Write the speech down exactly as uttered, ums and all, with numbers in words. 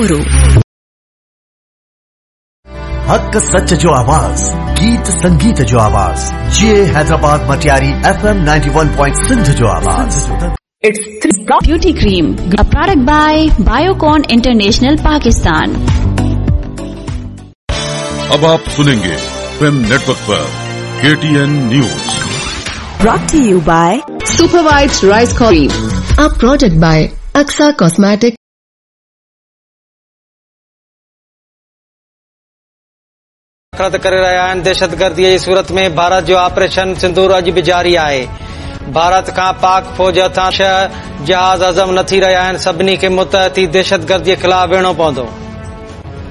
रूबरू। हक सच जो आवाज, गीत संगीत जो आवाज, जे Hyderabad Matiari F M ninety one point Sindh जो आवाज। It's Beauty Cream, a product by Biocon International Pakistan. अब आप सुनेंगे एफएम नेटवर्क पर KTN news. Brought to you by Supervibes Rice Cream, a product by Aksa Cosmetic. करे रहिया आहिनि दहशतगर्दीअ जी सूरत में भारत जो ऑपरेशन सिंदूर अॼु बि जारी आहे। भारत खां पाक फौज हथां छह जहाज हज़म न थी रहिया आहिनि। सभिनी खे मुतहदी दहशतगर्दीअ ख़िलाफ़ विढ़णो पवंदो।